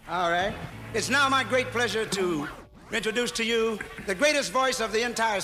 All right. It's now my great pleasure to introduce to you the greatest voice of the entire